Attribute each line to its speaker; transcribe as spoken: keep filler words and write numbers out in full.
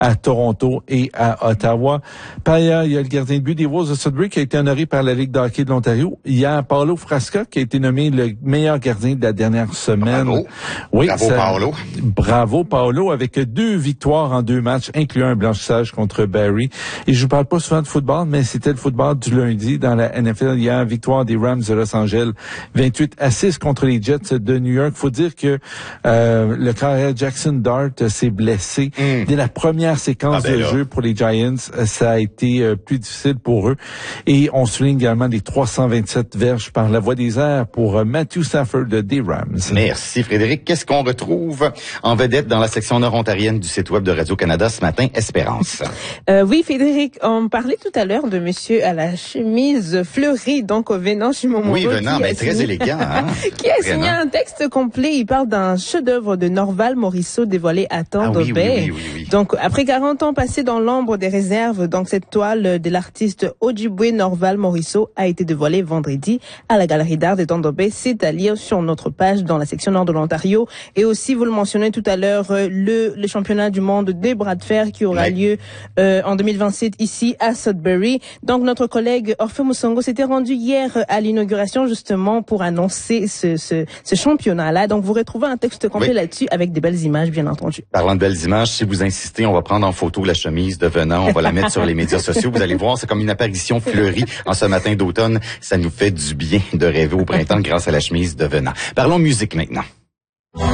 Speaker 1: à Toronto et à Ottawa. Par ailleurs, il y a le gardien de but des Wolves de Sudbury qui a été honoré par la Ligue de hockey de l'Ontario. Il y a Paolo Frasca qui a été nommé le meilleur gardien de la dernière semaine.
Speaker 2: Bravo.
Speaker 1: Oui,
Speaker 2: Bravo,
Speaker 1: ça,
Speaker 2: Paolo.
Speaker 1: Bravo, Paolo, avec deux victoires en deux matchs, incluant un blanchissage contre Barrie. Et je vous parle pas souvent de football, mais c'était le football du lundi dans la N F L. Il y a une victoire des Rams de Los Angeles, vingt-huit à six contre les Jets de New York. Faut dire que euh, le carrière Jackson Dart s'est blessé. Mm. Dès la première séquence ah ben de là. jeu pour les Giants, ça a été euh, plus difficile pour eux. Et on souligne également les trois cent vingt-sept verges par la voie des airs pour euh, Matthew Stafford des Rams.
Speaker 2: Merci Frédéric. Qu'est-ce qu'on retrouve en vedette dans la section nord-ontarienne du site web de Radio-Canada ce matin, Espérance?
Speaker 3: Euh, oui, Frédéric, on parlait tout à l'heure de monsieur à la chemise fleurie, donc venant chez Momoro.
Speaker 2: Oui, venant, mais très signé... élégant. Hein?
Speaker 3: qui a signé un texte complet. Il parle d'un chef-d'œuvre de Norval Morisseau dévoilé à Thunder
Speaker 2: ah, oui,
Speaker 3: Bay.
Speaker 2: Oui, oui, oui, oui.
Speaker 3: Donc, après quarante ans passés dans l'ombre des réserves, donc cette toile de l'artiste Ojibwe Norval Morisseau a été dévoilée vendredi à la Galerie d'art de Thunder Bay. C'est à lire sur notre page dans la section nord de l'Ontario. Et aussi, vous le mentionnez tout à l'heure, le, le championnat du monde des bras de fer qui aura oui. lieu euh, en deux mille vingt-sept ici à Sudbury. Donc, notre collègue Orphe Mousongo s'était rendu hier à l'inauguration justement pour annoncer ce, ce, ce championnat-là. Donc, vous retrouvez un texte complet oui. là-dessus avec des belles images, bien entendu.
Speaker 2: Parlant de belles images, si vous insistez, on va prendre en photo la chemise de venant, on va la mettre sur les médias sociaux. Vous allez voir, c'est comme une apparition fleurie en ce matin d'automne. Ça nous fait du bien de rêver au printemps grâce à la chemise de venant. Parlons musique maintenant.